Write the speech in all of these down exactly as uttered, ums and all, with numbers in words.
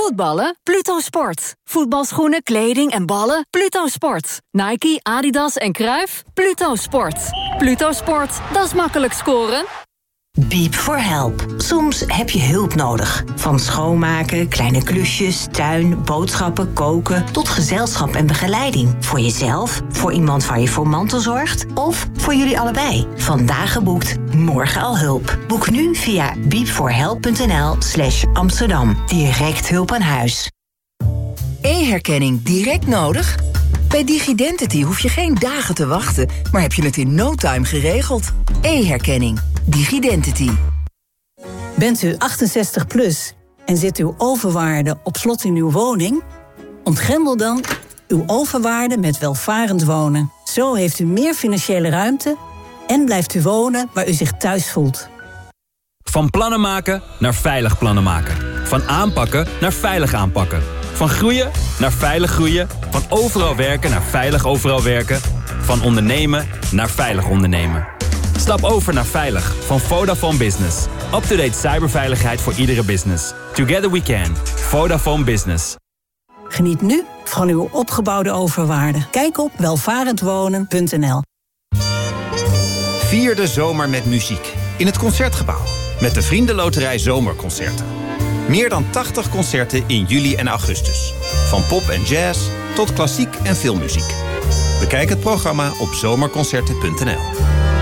Voetballen? Pluto Sport. Voetbalschoenen, kleding en ballen? Pluto Sport. Nike, Adidas en Cruijff? Pluto Sport. Pluto Sport, dat is makkelijk scoren. Beep for help. Soms heb je hulp nodig. Van schoonmaken, kleine klusjes, tuin, boodschappen, koken... tot gezelschap en begeleiding. Voor jezelf, voor iemand waar je voor mantelzorgt... of voor jullie allebei. Vandaag geboekt, morgen al hulp. Boek nu via beepforhelp.nl slash Amsterdam. Direct hulp aan huis. E-herkenning direct nodig? Bij Digidentity hoef je geen dagen te wachten... maar heb je het in no time geregeld. E-herkenning. Digidentity. Bent u achtenzestig plus en zit uw overwaarde op slot in uw woning? Ontgrendel dan uw overwaarde met welvarend wonen. Zo heeft u meer financiële ruimte en blijft u wonen waar u zich thuis voelt. Van plannen maken naar veilig plannen maken. Van aanpakken naar veilig aanpakken. Van groeien naar veilig groeien. Van overal werken naar veilig overal werken. Van ondernemen naar veilig ondernemen. Stap over naar Veilig van Vodafone Business. Up-to-date cyberveiligheid voor iedere business. Together we can. Vodafone Business. Geniet nu van uw opgebouwde overwaarde. Kijk op welvarendwonen punt n l. Vier de zomer met muziek. In het Concertgebouw. Met de Vriendenloterij Zomerconcerten. Meer dan tachtig concerten in juli en augustus. Van pop en jazz tot klassiek en filmmuziek. Bekijk het programma op zomerconcerten punt n l.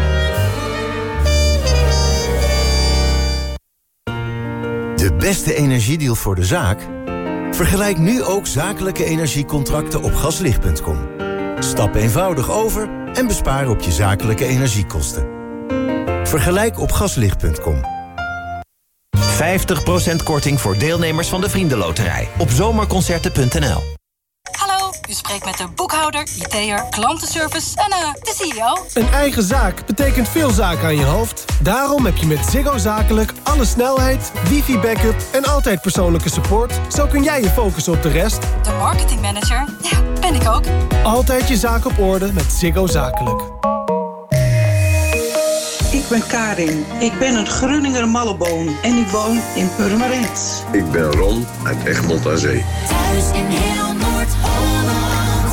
De beste energiedeal voor de zaak? Vergelijk nu ook zakelijke energiecontracten op gaslicht punt com. Stap eenvoudig over en bespaar op je zakelijke energiekosten. Vergelijk op gaslicht punt com. vijftig procent korting voor deelnemers van de Vriendenloterij op zomerconcerten punt n l. Hallo, u spreekt met de boekhouder, I T'er, klantenservice en uh, de C E O. Een eigen zaak betekent veel zaken aan je hoofd. Daarom heb je met Ziggo Zakelijk alle snelheid, wifi-backup en altijd persoonlijke support. Zo kun jij je focussen op de rest. De marketingmanager, ja, ben ik ook. Altijd je zaak op orde met Ziggo Zakelijk. Ik ben Karin. Ik ben een Groninger malleboom en ik woon in Purmerend. Ik ben Ron uit Egmond aan Zee. Thuis in heel Noord-Holland.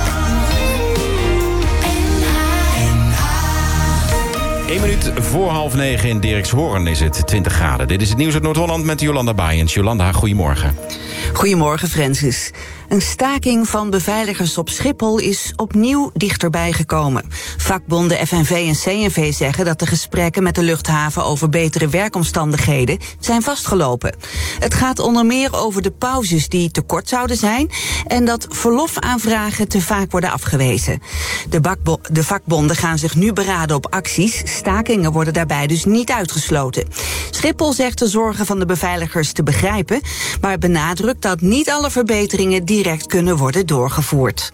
Eén minuut voor half negen in Dirkshoorn is het twintig graden. Dit is het nieuws uit Noord-Holland met Jolanda Baaiens. Jolanda, goedemorgen. Goedemorgen, Francis. Een staking van beveiligers op Schiphol is opnieuw dichterbij gekomen. Vakbonden F N V en C N V zeggen dat de gesprekken met de luchthaven over betere werkomstandigheden zijn vastgelopen. Het gaat onder meer over de pauzes die te kort zouden zijn en dat verlofaanvragen te vaak worden afgewezen. De, bakbo- de vakbonden gaan zich nu beraden op acties. Stakingen worden daarbij dus niet uitgesloten. Schiphol zegt de zorgen van de beveiligers te begrijpen, maar benadrukt dat niet alle verbeteringen direct kunnen worden doorgevoerd.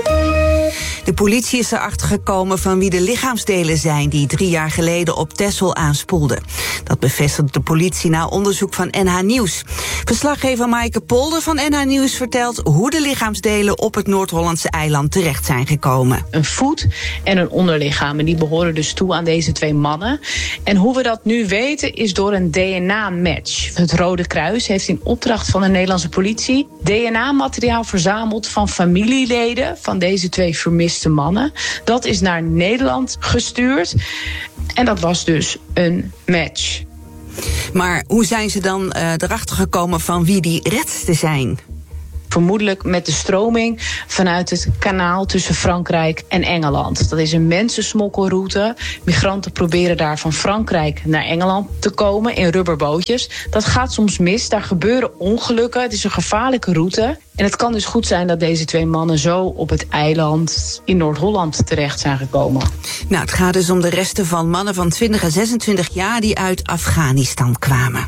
De politie is erachter gekomen van wie de lichaamsdelen zijn die drie jaar geleden op Texel aanspoelden. Dat bevestigt de politie na onderzoek van N H Nieuws. Verslaggever Maaike Polder van N H Nieuws vertelt hoe de lichaamsdelen op het Noord-Hollandse eiland terecht zijn gekomen. Een voet en een onderlichaam. En die behoren dus toe aan deze twee mannen. En hoe we dat nu weten is door een D N A-match. Het Rode Kruis heeft in opdracht van de Nederlandse politie D N A-materiaal verzameld van familieleden van deze twee vermiste mannen. Dat is naar Nederland gestuurd. En dat was dus een match. Maar hoe zijn ze dan uh, erachter gekomen van wie die redsten zijn? Vermoedelijk met de stroming vanuit het kanaal tussen Frankrijk en Engeland. Dat is een mensensmokkelroute. Migranten proberen daar van Frankrijk naar Engeland te komen in rubberbootjes. Dat gaat soms mis, daar gebeuren ongelukken. Het is een gevaarlijke route. En het kan dus goed zijn dat deze twee mannen zo op het eiland in Noord-Holland terecht zijn gekomen. Nou, het gaat dus om de resten van mannen van twintig en zesentwintig jaar die uit Afghanistan kwamen.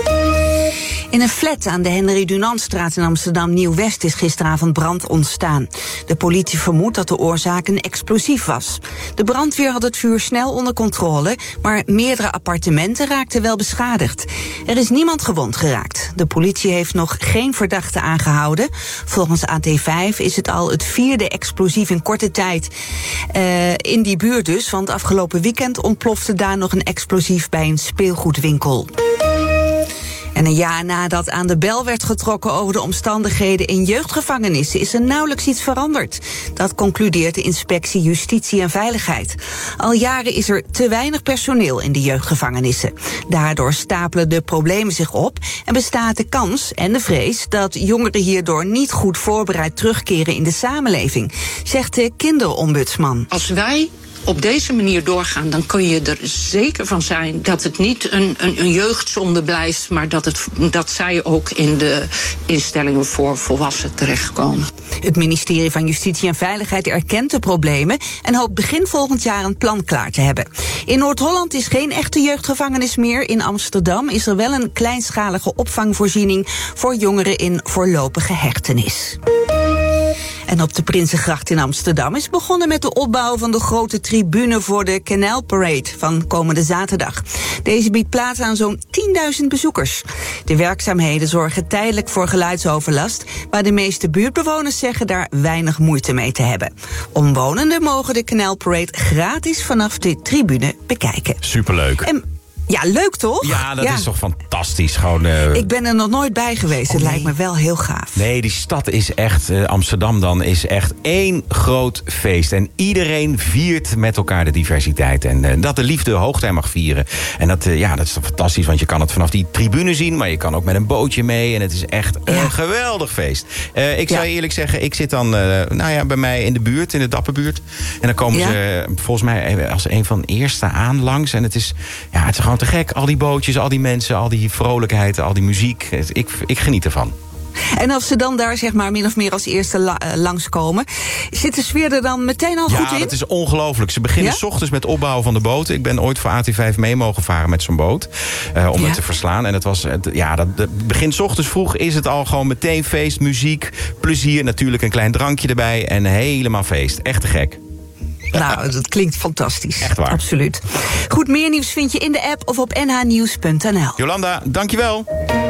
In een flat aan de Henry Dunantstraat in Amsterdam Nieuw-West is gisteravond brand ontstaan. De politie vermoedt dat de oorzaak een explosief was. De brandweer had het vuur snel onder controle, maar meerdere appartementen raakten wel beschadigd. Er is niemand gewond geraakt. De politie heeft nog geen verdachte aangehouden. Volgens A T vijf is het al het vierde explosief in korte tijd uh, in die buurt dus, want afgelopen weekend ontplofte daar nog een explosief bij een speelgoedwinkel. En een jaar nadat aan de bel werd getrokken over de omstandigheden in jeugdgevangenissen is er nauwelijks iets veranderd. Dat concludeert de Inspectie Justitie en Veiligheid. Al jaren is er te weinig personeel in de jeugdgevangenissen. Daardoor stapelen de problemen zich op en bestaat de kans en de vrees dat jongeren hierdoor niet goed voorbereid terugkeren in de samenleving, zegt de kinderombudsman. Als wij op deze manier doorgaan, dan kun je er zeker van zijn dat het niet een, een, een jeugdzonde blijft, maar dat, het, dat zij ook in de instellingen voor volwassenen terechtkomen. Het ministerie van Justitie en Veiligheid erkent de problemen en hoopt begin volgend jaar een plan klaar te hebben. In Noord-Holland is geen echte jeugdgevangenis meer. In Amsterdam is er wel een kleinschalige opvangvoorziening voor jongeren in voorlopige hechtenis. En op de Prinsengracht in Amsterdam is begonnen met de opbouw van de grote tribune voor de Canal Parade van komende zaterdag. Deze biedt plaats aan zo'n tienduizend bezoekers. De werkzaamheden zorgen tijdelijk voor geluidsoverlast, maar de meeste buurtbewoners zeggen daar weinig moeite mee te hebben. Omwonenden mogen de Canal Parade gratis vanaf de tribune bekijken. Superleuk. En ja, leuk toch? Ja, dat ja. is toch fantastisch. Gewoon, uh... Ik ben er nog nooit bij geweest. Oh, het nee. lijkt me wel heel gaaf. Nee, die stad is echt, uh, Amsterdam dan, is echt één groot feest. En iedereen viert met elkaar de diversiteit. En uh, dat de liefde hoogtij mag vieren. En dat, uh, ja, dat is toch fantastisch, want je kan het vanaf die tribune zien, maar je kan ook met een bootje mee. En het is echt ja. een geweldig feest. Uh, ik zou ja. eerlijk zeggen, ik zit dan uh, nou ja, bij mij in de buurt, in de Dapperbuurt. En dan komen ja. ze uh, volgens mij als een van de eerste aan langs. En het is, ja, het is gewoon te gek. Al die bootjes, al die mensen, al die vrolijkheid, al die muziek. Ik, ik geniet ervan. En als ze dan daar zeg maar min of meer als eerste la- uh, langskomen, zit de sfeer er dan meteen al ja, goed in? Ja, dat is ongelooflijk. Ze beginnen ja? 's ochtends met opbouwen van de boot. Ik ben ooit voor A T vijf mee mogen varen met zo'n boot. Uh, om ja. het te verslaan. En het was, ja, dat, dat begin 's ochtends vroeg is het al gewoon meteen feest, muziek, plezier. Natuurlijk een klein drankje erbij en helemaal feest. Echt te gek. Nou, dat klinkt fantastisch. Echt waar. Absoluut. Goed, meer nieuws vind je in de app of op n h nieuws punt n l. Jolanda, dankjewel.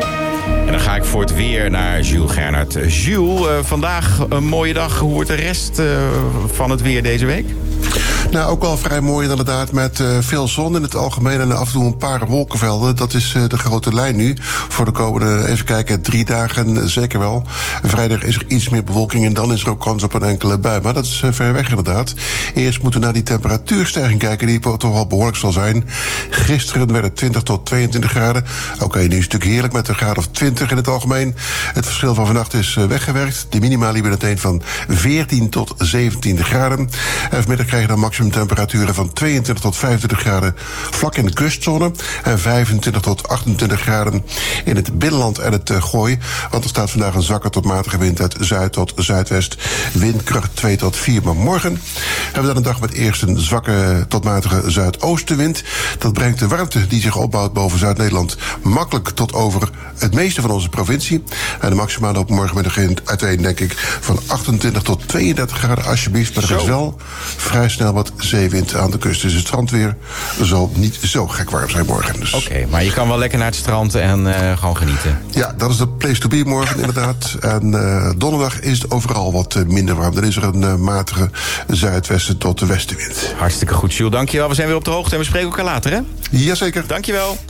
En dan ga ik voor het weer naar Jules Gernert. Jules, uh, vandaag een mooie dag. Hoe wordt de rest uh, van het weer deze week? Nou, ook wel vrij mooi inderdaad, met uh, veel zon in het algemeen en af en toe een paar wolkenvelden. Dat is uh, de grote lijn nu voor de komende, even kijken, drie dagen uh, zeker wel. Vrijdag is er iets meer bewolking en dan is er ook kans op een enkele bui. Maar dat is uh, ver weg inderdaad. Eerst moeten we naar die temperatuurstijging kijken, die toch wel behoorlijk zal zijn. Gisteren werd het twintig tot tweeëntwintig graden. Oké, okay, nu is het natuurlijk heerlijk met een graad of twintig in het algemeen. Het verschil van vannacht is uh, weggewerkt. De minima liepen meteen van veertien tot zeventien graden. En vanmiddag krijg je dan maximum temperaturen van tweeëntwintig tot vijfentwintig graden vlak in de kustzone. En vijfentwintig tot achtentwintig graden in het binnenland en het uh, Gooi. Want er staat vandaag een zwakke tot matige wind uit zuid tot zuidwest. Windkracht twee tot vier. Maar morgen hebben we dan een dag met eerst een zwakke tot matige zuidoostenwind. Dat brengt de warmte die zich opbouwt boven Zuid-Nederland makkelijk tot over het meeste van onze provincie. En de maximale op morgenmiddag uiteen, denk ik, van achtentwintig tot tweeëndertig graden alsjeblieft. Maar er is wel vrij snel wat zeewind aan de kust. Dus het strandweer zal niet zo gek warm zijn morgen. Dus. Oké, okay, maar je kan wel lekker naar het strand en uh, gewoon genieten. Ja, dat is de place to be morgen inderdaad. En uh, donderdag is het overal wat uh, minder warm. Dan is er een uh, matige zuidwesten tot de westenwind. Hartstikke goed, Jules. Dankjewel. We zijn weer op de hoogte en we spreken elkaar later, hè? Jazeker. Dankjewel.